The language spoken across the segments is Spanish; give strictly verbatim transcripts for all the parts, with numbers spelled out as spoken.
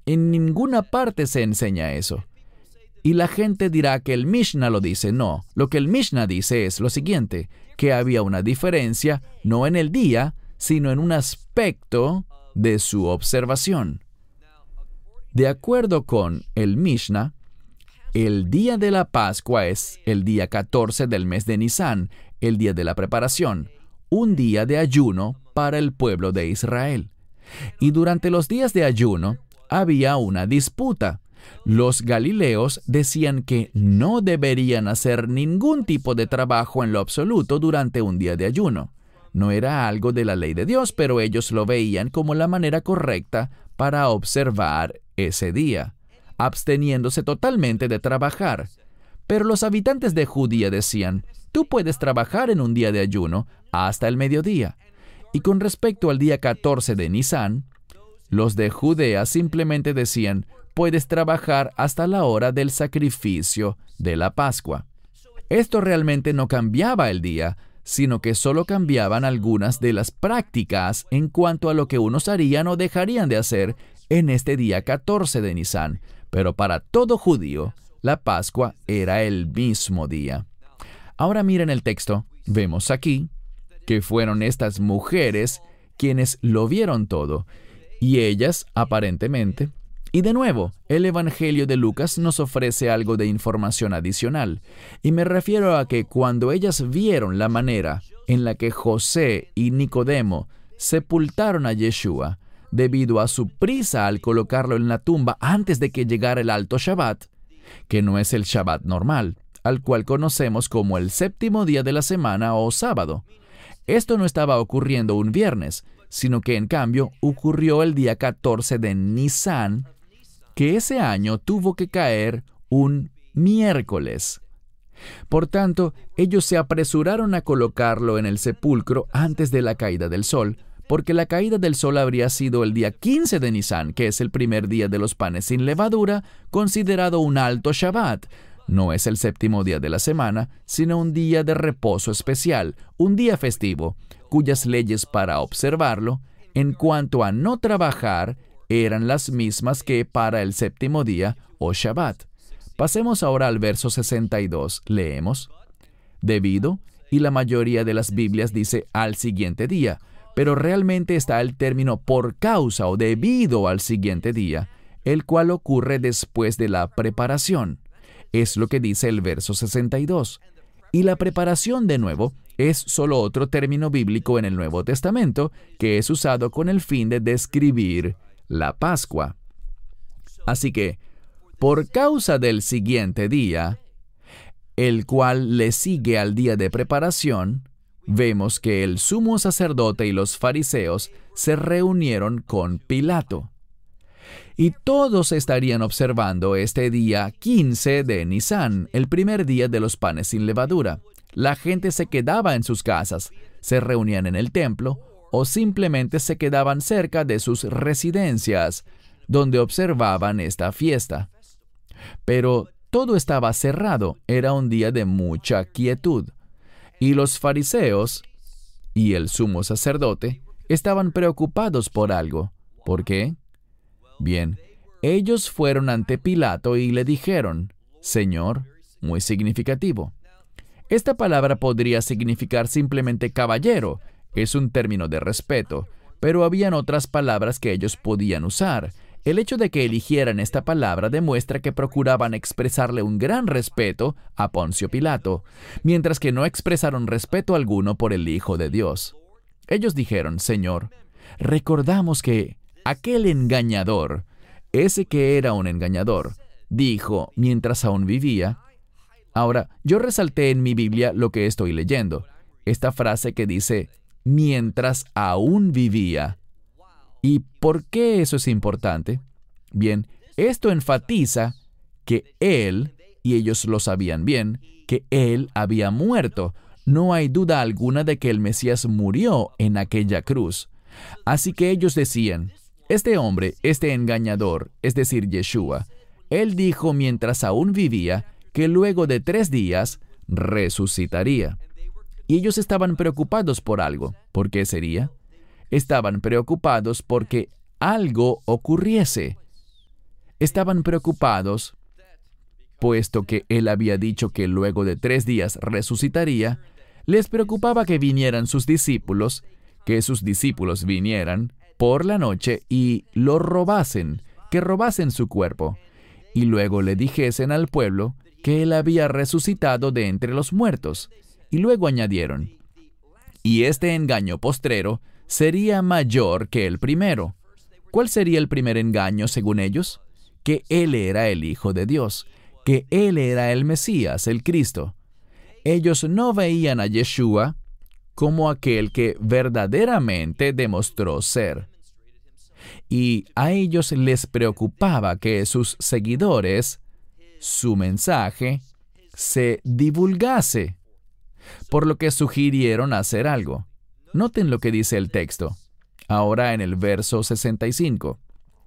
En ninguna parte se enseña eso. Y la gente dirá que el Mishnah lo dice. No, lo que el Mishnah dice es lo siguiente, que había una diferencia no en el día, sino en un aspecto de su observación. De acuerdo con el Mishnah, el día de la Pascua es el día catorce del mes de Nisán, el día de la preparación, un día de ayuno para el pueblo de Israel. Y durante los días de ayuno había una disputa. Los galileos decían que no deberían hacer ningún tipo de trabajo en lo absoluto durante un día de ayuno. No era algo de la ley de Dios, pero ellos lo veían como la manera correcta para observar ese día, absteniéndose totalmente de trabajar. Pero los habitantes de Judea decían, tú puedes trabajar en un día de ayuno hasta el mediodía. Y con respecto al día catorce de Nisán, los de Judea simplemente decían, puedes trabajar hasta la hora del sacrificio de la Pascua. Esto realmente no cambiaba el día, sino que solo cambiaban algunas de las prácticas en cuanto a lo que unos harían o dejarían de hacer en este día catorce de Nisán. Pero para todo judío, la Pascua era el mismo día. Ahora miren el texto. Vemos aquí que fueron estas mujeres quienes lo vieron todo, y ellas, aparentemente, y de nuevo, el Evangelio de Lucas nos ofrece algo de información adicional, y me refiero a que cuando ellas vieron la manera en la que José y Nicodemo sepultaron a Yeshua, debido a su prisa al colocarlo en la tumba antes de que llegara el alto Shabbat, que no es el Shabbat normal, al cual conocemos como el séptimo día de la semana o sábado. Esto no estaba ocurriendo un viernes, sino que en cambio ocurrió el día catorce de Nisán, que ese año tuvo que caer un miércoles. Por tanto, ellos se apresuraron a colocarlo en el sepulcro antes de la caída del sol, porque la caída del sol habría sido el día quince de Nisán, que es el primer día de los panes sin levadura, considerado un alto Shabbat. No es el séptimo día de la semana, sino un día de reposo especial, un día festivo, cuyas leyes para observarlo, en cuanto a no trabajar, eran las mismas que para el séptimo día o Shabbat. Pasemos ahora al verso sesenta y dos. Leemos, debido, y la mayoría de las Biblias dice al siguiente día, pero realmente está el término por causa o debido al siguiente día, el cual ocurre después de la preparación. Es lo que dice el verso sesenta y dos. Y la preparación, de nuevo, es solo otro término bíblico en el Nuevo Testamento que es usado con el fin de describir la Pascua. Así que, por causa del siguiente día, el cual le sigue al día de preparación, vemos que el sumo sacerdote y los fariseos se reunieron con Pilato. Y todos estarían observando este día quince de Nisán, el primer día de los panes sin levadura. La gente se quedaba en sus casas, se reunían en el templo o simplemente se quedaban cerca de sus residencias, donde observaban esta fiesta. Pero todo estaba cerrado, era un día de mucha quietud. Y los fariseos y el sumo sacerdote estaban preocupados por algo. ¿Por qué? Bien, ellos fueron ante Pilato y le dijeron, Señor, muy significativo. Esta palabra podría significar simplemente caballero, es un término de respeto, pero habían otras palabras que ellos podían usar. El hecho de que eligieran esta palabra demuestra que procuraban expresarle un gran respeto a Poncio Pilato, mientras que no expresaron respeto alguno por el Hijo de Dios. Ellos dijeron, Señor, recordamos que aquel engañador, ese que era un engañador, dijo mientras aún vivía. Ahora, yo resalté en mi Biblia lo que estoy leyendo, esta frase que dice, mientras aún vivía. ¿Y por qué eso es importante? Bien, esto enfatiza que él, y ellos lo sabían bien, que él había muerto. No hay duda alguna de que el Mesías murió en aquella cruz. Así que ellos decían, este hombre, este engañador, es decir, Yeshua, él dijo mientras aún vivía que luego de tres días resucitaría. Y ellos estaban preocupados por algo. ¿Por qué sería? Estaban preocupados porque algo ocurriese. estaban preocupados, puesto que Él había dicho que luego de tres días resucitaría. Les preocupaba que vinieran sus discípulos, que sus discípulos vinieran por la noche y lo robasen, que robasen su cuerpo, y luego le dijesen al pueblo que Él había resucitado de entre los muertos. Y luego añadieron, y este engaño postrero sería mayor que el primero. ¿Cuál sería el primer engaño según ellos? Que Él era el Hijo de Dios, que Él era el Mesías, el Cristo. Ellos no veían a Yeshua como aquel que verdaderamente demostró ser. Y a ellos les preocupaba que sus seguidores, su mensaje, se divulgase, por lo que sugirieron hacer algo. Noten lo que dice el texto, ahora en el verso sesenta y cinco.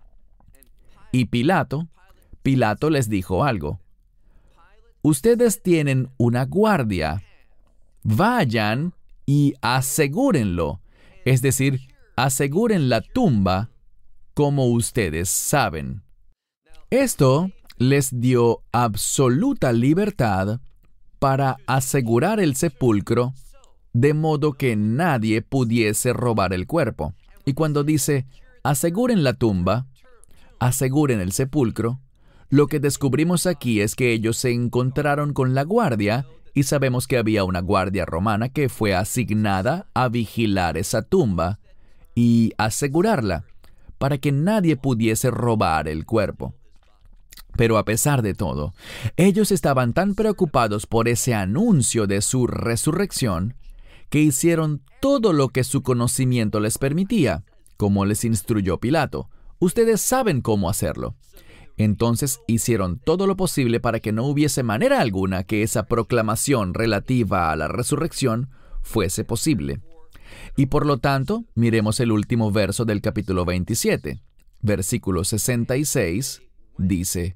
Y Pilato, Pilato les dijo algo. Ustedes tienen una guardia. Vayan y asegúrenlo, es decir, aseguren la tumba como ustedes saben. Esto les dio absoluta libertad para asegurar el sepulcro, de modo que nadie pudiese robar el cuerpo. Y cuando dice, aseguren la tumba, aseguren el sepulcro, lo que descubrimos aquí es que ellos se encontraron con la guardia, y sabemos que había una guardia romana que fue asignada a vigilar esa tumba y asegurarla, para que nadie pudiese robar el cuerpo. Pero a pesar de todo, ellos estaban tan preocupados por ese anuncio de su resurrección, que hicieron todo lo que su conocimiento les permitía, como les instruyó Pilato. Ustedes saben cómo hacerlo. Entonces hicieron todo lo posible para que no hubiese manera alguna que esa proclamación relativa a la resurrección fuese posible. Y por lo tanto, miremos el último verso del capítulo veintisiete. Versículo sesenta y seis dice,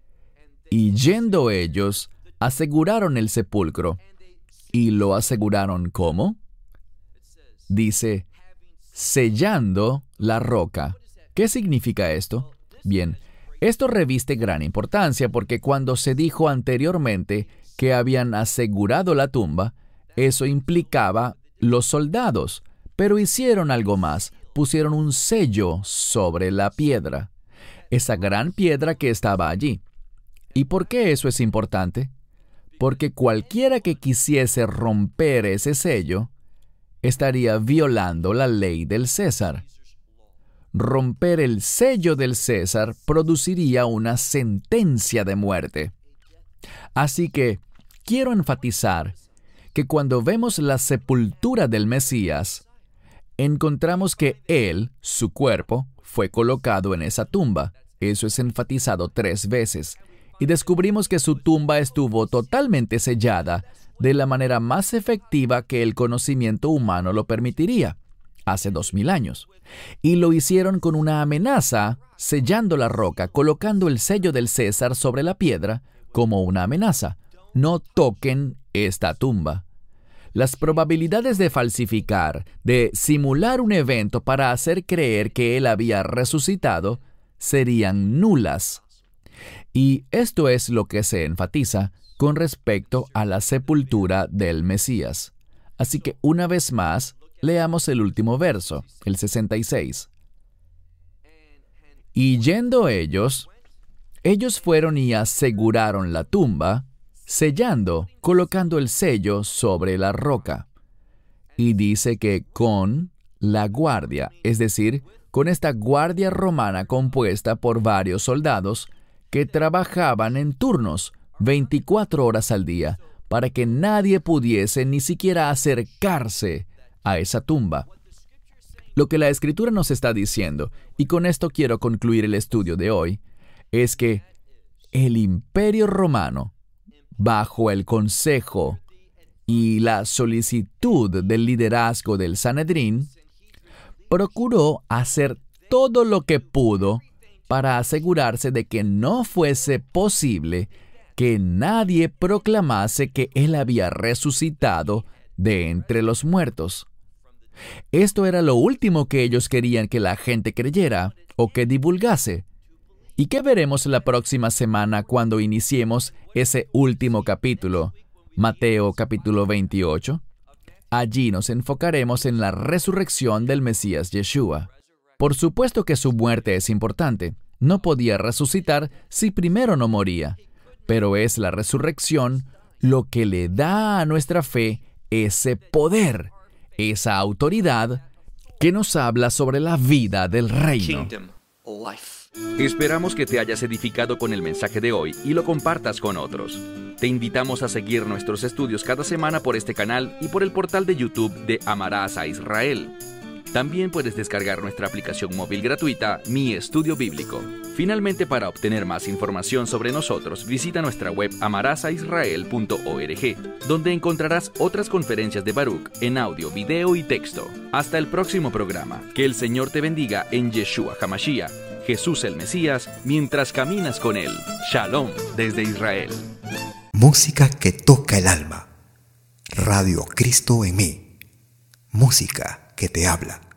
y yendo ellos, aseguraron el sepulcro. ¿Y lo aseguraron cómo? Dice, sellando la roca. ¿Qué significa esto? Bien, esto reviste gran importancia porque cuando se dijo anteriormente que habían asegurado la tumba, eso implicaba los soldados, pero hicieron algo más, pusieron un sello sobre la piedra, esa gran piedra que estaba allí. ¿Y por qué eso es importante? Porque cualquiera que quisiese romper ese sello estaría violando la ley del César. Romper el sello del César produciría una sentencia de muerte. Así que quiero enfatizar que cuando vemos la sepultura del Mesías, encontramos que Él, su cuerpo, fue colocado en esa tumba. Eso es enfatizado tres veces. Y descubrimos que su tumba estuvo totalmente sellada de la manera más efectiva que el conocimiento humano lo permitiría, hace dos mil años. Y lo hicieron con una amenaza, sellando la roca, colocando el sello del César sobre la piedra como una amenaza. No toquen esta tumba. Las probabilidades de falsificar, de simular un evento para hacer creer que él había resucitado, serían nulas. Y esto es lo que se enfatiza con respecto a la sepultura del Mesías. Así que una vez más, leamos el último verso, el sesenta y seis. Y yendo ellos, ellos fueron y aseguraron la tumba, sellando, colocando el sello sobre la roca. Y dice que con la guardia, es decir, con esta guardia romana compuesta por varios soldados que trabajaban en turnos veinticuatro horas al día para que nadie pudiese ni siquiera acercarse a esa tumba. Lo que la Escritura nos está diciendo, y con esto quiero concluir el estudio de hoy, es que el Imperio Romano, bajo el consejo y la solicitud del liderazgo del Sanedrín, procuró hacer todo lo que pudo para asegurarse de que no fuese posible que nadie proclamase que Él había resucitado de entre los muertos. Esto era lo último que ellos querían que la gente creyera o que divulgase. ¿Y qué veremos la próxima semana cuando iniciemos ese último capítulo, Mateo capítulo veintiocho? Allí nos enfocaremos en la resurrección del Mesías Yeshua. Por supuesto que su muerte es importante. No podía resucitar si primero no moría. Pero es la resurrección lo que le da a nuestra fe ese poder, esa autoridad que nos habla sobre la vida del reino. Esperamos que te hayas edificado con el mensaje de hoy y lo compartas con otros. Te invitamos a seguir nuestros estudios cada semana por este canal y por el portal de YouTube de Amarás a Israel. También puedes descargar nuestra aplicación móvil gratuita, Mi Estudio Bíblico. Finalmente, para obtener más información sobre nosotros, visita nuestra web amarás a israel punto org, donde encontrarás otras conferencias de Baruch en audio, video y texto. Hasta el próximo programa. Que el Señor te bendiga en Yeshua HaMashiach, Jesús el Mesías, mientras caminas con Él. Shalom desde Israel. Música que toca el alma. Radio Cristo en mí. Música que te habla.